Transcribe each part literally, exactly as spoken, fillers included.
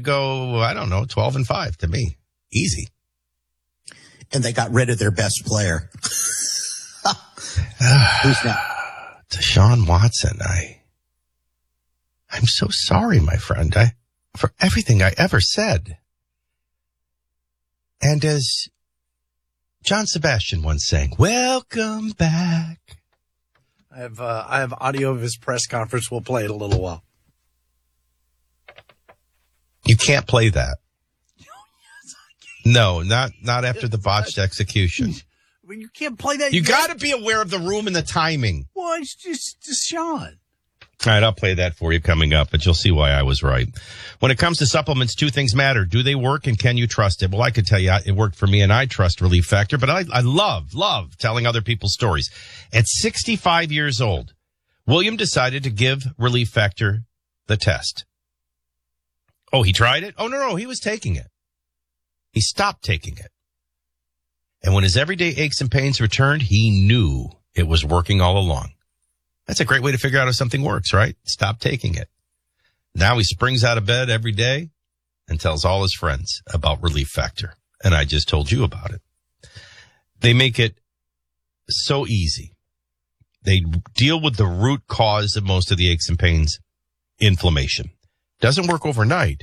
go, I don't know, twelve and five to me. Easy. And they got rid of their best player. Who's that? Deshaun Watson. I, I'm so sorry, my friend, I, for everything I ever said. And as John Sebastian once sang, welcome back. I have, uh, I have audio of his press conference. We'll play it a little while. You can't play that. No, not, not after the botched execution. Well, you can't play that. You got to be aware of the room and the timing. Well, it's just Deshaun. All right, I'll play that for you coming up, but you'll see why I was right. When it comes to supplements, two things matter. Do they work, and can you trust it? Well, I could tell you it worked for me, and I trust Relief Factor, but I, I love, love telling other people's stories. At sixty-five years old, William decided to give Relief Factor the test. Oh, he tried it? Oh, no, no, he was taking it. He stopped taking it. And when his everyday aches and pains returned, he knew it was working all along. That's a great way to figure out if something works, right? Stop taking it. Now he springs out of bed every day and tells all his friends about Relief Factor. And I just told you about it. They make it so easy. They deal with the root cause of most of the aches and pains, inflammation. Doesn't work overnight,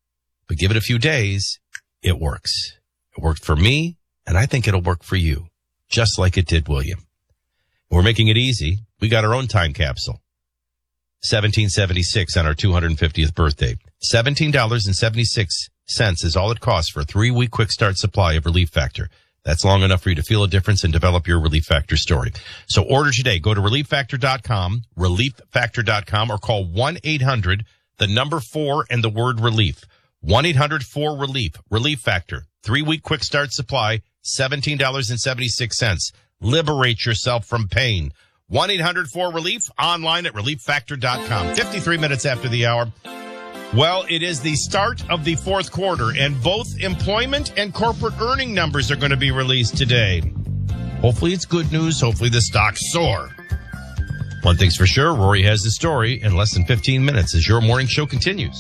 but give it a few days, it works. It worked for me, and I think it'll work for you, just like it did William. We're making it easy. We got our own time capsule. seventeen seventy-six on our two hundred fiftieth birthday. seventeen dollars and seventy-six cents is all it costs for a three-week quick start supply of Relief Factor. That's long enough for you to feel a difference and develop your Relief Factor story. So order today. Go to relief factor dot com, relief factor dot com, or call one eight hundred, the number four, and the word relief. one eight hundred four relief. Relief Factor. Three-week quick start supply, seventeen dollars and seventy-six cents. Liberate yourself from pain. one eight hundred four relief, online at relief factor dot com. fifty-three minutes after the hour. Well, it is the start of the fourth quarter, and both employment and corporate earning numbers are going to be released today. Hopefully it's good news. Hopefully the stocks soar. One thing's for sure, Rory has the story in less than fifteen minutes as your morning show continues.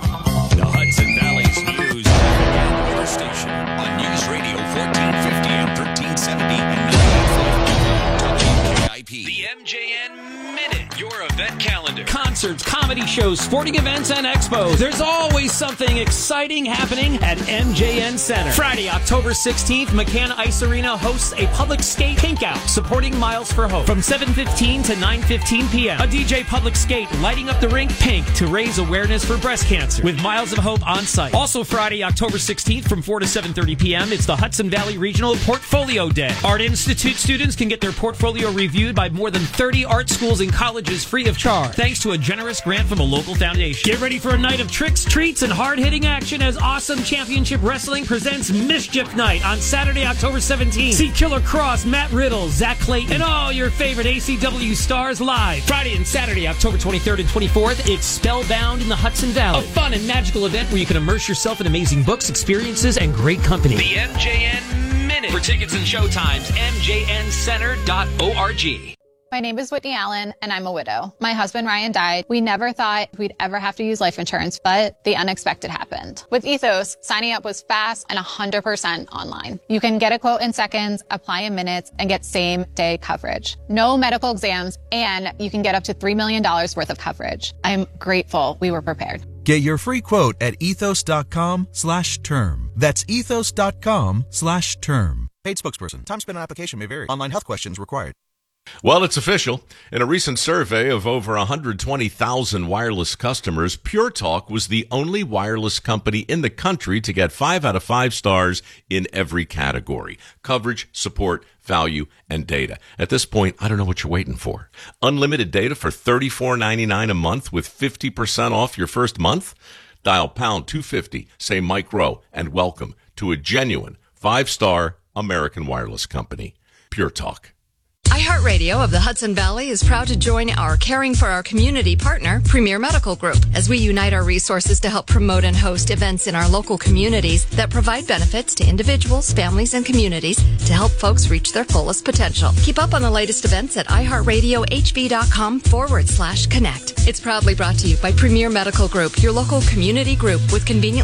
The Hudson Valley's news and weather station on News Radio fourteen fifty and thirteen seventy and ninety-eight point five W K I P. The M J N Minute, your event calendar. Concerts, comedy shows, sporting events, and expos. There's always something exciting happening at M J N Center. Friday, October sixteenth, McCann Ice Arena hosts a public skate pink out supporting Miles for Hope from seven fifteen to nine fifteen p.m. A D J public skate lighting up the rink pink to raise awareness for breast cancer with Miles of Hope on site. Also Friday, October sixteenth from four to seven thirty p.m. it's the Hudson Valley Regional Portfolio Day. Art Institute students can get their portfolio reviewed by more than thirty art schools and colleges free of charge, thanks to a generous grant from a local foundation. Get ready for a night of tricks, treats, and hard-hitting action as Awesome Championship Wrestling presents Mischief Night on Saturday, October seventeenth. See Killer Cross, Matt Riddle, Zach Clayton, and all your favorite A C W stars live. Friday and Saturday, October twenty-third and twenty-fourth, it's Spellbound in the Hudson Valley, a fun and magical event where you can immerse yourself in amazing books, experiences, and great company. The M J N Minute. For tickets and showtimes, m j n center dot org. My name is Whitney Allen, and I'm a widow. My husband, Ryan, died. We never thought we'd ever have to use life insurance, but the unexpected happened. With Ethos, signing up was fast and one hundred percent online. You can get a quote in seconds, apply in minutes, and get same-day coverage. No medical exams, and you can get up to three million dollars worth of coverage. I'm grateful we were prepared. Get your free quote at ethos.com slash term. That's ethos.com slash term. Paid spokesperson. Time spent on application may vary. Online health questions required. Well, it's official. In a recent survey of over one hundred twenty thousand wireless customers, Pure Talk was the only wireless company in the country to get five out of five stars in every category: coverage, support, value, and data. At this point, I don't know what you're waiting for. Unlimited data for thirty-four ninety-nine a month with fifty percent off your first month? Dial pound two fifty, say Mike Rowe, and welcome to a genuine five-star American wireless company. Pure Talk. iHeartRadio of the Hudson Valley is proud to join our Caring for Our Community partner, Premier Medical Group, as we unite our resources to help promote and host events in our local communities that provide benefits to individuals, families, and communities to help folks reach their fullest potential. Keep up on the latest events at iHeartRadioHV.com forward slash connect. It's proudly brought to you by Premier Medical Group, your local community group with convenient